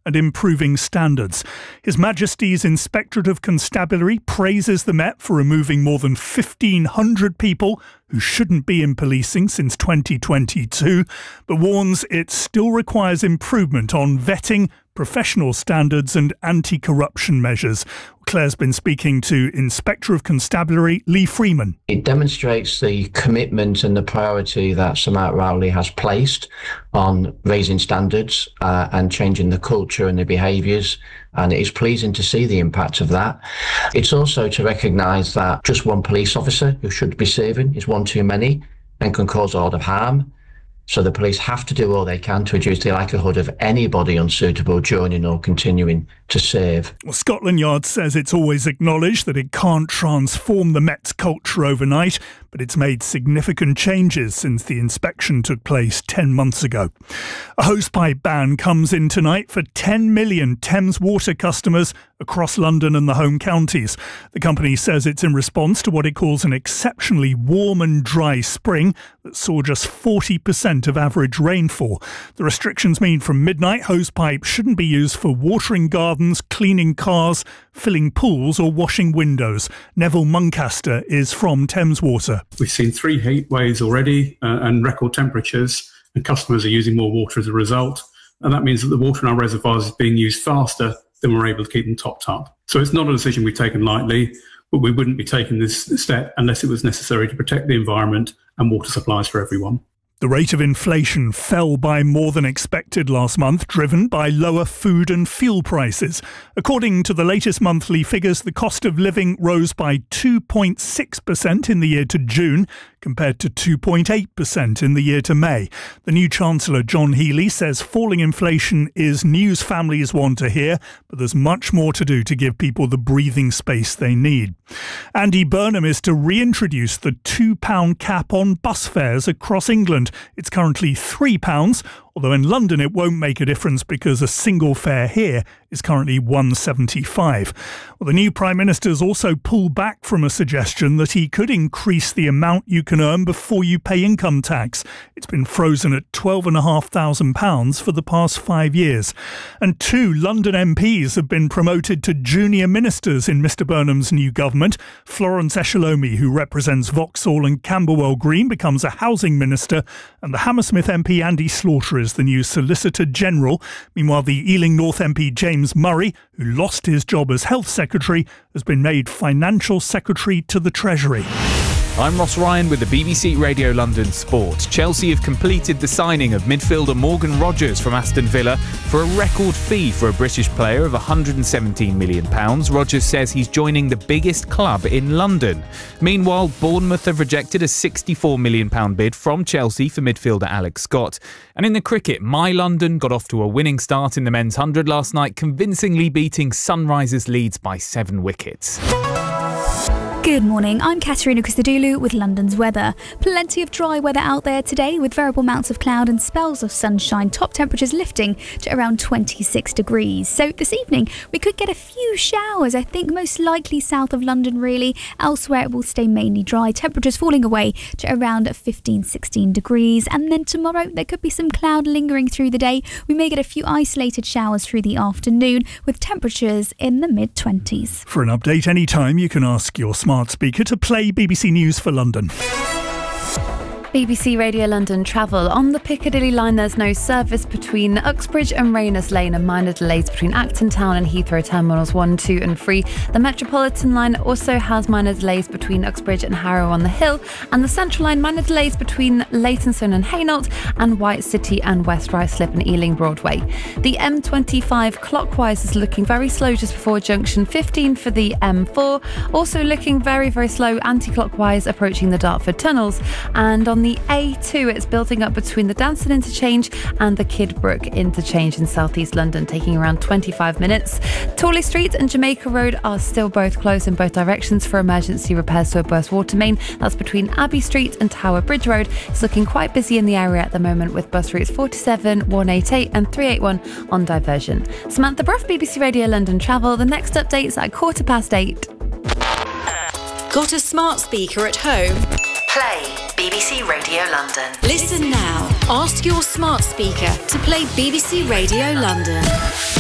and improving standards. His Majesty's Inspectorate of Constabulary praises the Met for removing more than 1,500 people who shouldn't be in policing since 2022, but warns it still requires improvement on vetting, professional standards and anti-corruption measures. Claire's been speaking to Inspector of Constabulary Lee Freeman. It demonstrates the commitment and the priority that Sir Mark Rowley has placed on raising standards and changing the culture and the behaviours, and it is pleasing to see the impact of that. It's also to recognise that just one police officer who should be serving is one too many and can cause a lot of harm. So the police have to do all they can to reduce the likelihood of anybody unsuitable joining or continuing to serve. Well, Scotland Yard says it's always acknowledged that it can't transform the Met's culture overnight, but it's made significant changes since the inspection took place 10 months ago. A hosepipe ban comes in tonight for 10 million Thames Water customers across London and the home counties. The company says it's in response to what it calls an exceptionally warm and dry spring that saw just 40% of average rainfall. The restrictions mean from midnight, hosepipes shouldn't be used for watering gardens, cleaning cars, filling pools or washing windows. Neville Muncaster is from Thames Water. We've seen 3 heat waves already and record temperatures, and customers are using more water as a result. And that means that the water in our reservoirs is being used faster than we're able to keep them topped up. So it's not a decision we've taken lightly, but we wouldn't be taking this step unless it was necessary to protect the environment and water supplies for everyone. The rate of inflation fell by more than expected last month, driven by lower food and fuel prices. According to the latest monthly figures, the cost of living rose by 2.6% in the year to June, compared to 2.8% in the year to May. The new Chancellor, John Healey, says falling inflation is news families want to hear, but there's much more to do to give people the breathing space they need. Andy Burnham is to reintroduce the £2 cap on bus fares across England. It's currently £3, although in London it won't make a difference because a single fare here is currently £1.75. Well, the new Prime Minister's also pulled back from a suggestion that he could increase the amount you can earn before you pay income tax. It's been frozen at £12,500 for the past 5 years. And 2 London MPs have been promoted to junior ministers in Mr Burnham's new government. Florence Eshalomi, who represents Vauxhall and Camberwell Green, becomes a housing minister, and the Hammersmith MP Andy Slaughter is the new Solicitor General. Meanwhile, the Ealing North MP James Murray, who lost his job as Health Secretary, has been made Financial Secretary to the Treasury. I'm Ross Ryan with the BBC Radio London Sport. Chelsea have completed the signing of midfielder Morgan Rogers from Aston Villa for a record fee for a British player of £117 million. Rogers says he's joining the biggest club in London. Meanwhile, Bournemouth have rejected a £64 million bid from Chelsea for midfielder Alex Scott. And in the cricket, My London got off to a winning start in the men's 100 last night, convincingly beating Sunrisers Leeds by 7 wickets. Good morning, I'm Katerina Christodoulou with London's weather. Plenty of dry weather out there today with variable amounts of cloud and spells of sunshine, top temperatures lifting to around 26 degrees. So this evening we could get a few showers, I think most likely south of London really. Elsewhere it will stay mainly dry, temperatures falling away to around 15-16 degrees. And then tomorrow there could be some cloud lingering through the day. We may get a few isolated showers through the afternoon with temperatures in the mid-20s. For an update anytime, you can ask your smart speaker to play BBC News for London. BBC Radio London travel. On the Piccadilly line, there's no service between Uxbridge and Rayners Lane, and minor delays between Acton Town and Heathrow Terminals 1, 2 and 3. The Metropolitan line also has minor delays between Uxbridge and Harrow on the Hill, and the Central line minor delays between Leytonstone and Hainault, and White City and West Ruislip and Ealing Broadway. The M25 clockwise is looking very slow just before junction 15 for the M4. Also looking very, very slow anti-clockwise approaching the Dartford tunnels, and on the A2 it's building up between the Danson interchange and the Kidbrooke interchange in southeast London, taking around 25 minutes. Tolley Street and Jamaica Road are still both closed in both directions for emergency repairs to a burst water main. That's between Abbey Street and Tower Bridge Road. It's looking quite busy in the area at the moment with bus routes 47, 188 and 381 on diversion. Samantha Bruff, BBC Radio London Travel. The next update's at 8:15. Got a smart speaker at home? Play BBC Radio London. Listen now. Ask your smart speaker to play BBC Radio London.